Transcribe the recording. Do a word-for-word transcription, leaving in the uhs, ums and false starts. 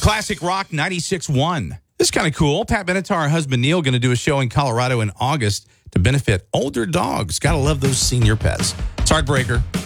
Classic Rock ninety-six point one. This is kind of cool. Pat Benatar and husband Neil going to do a show in Colorado in August to benefit older dogs. Got to love those senior pets. It's Heartbreaker.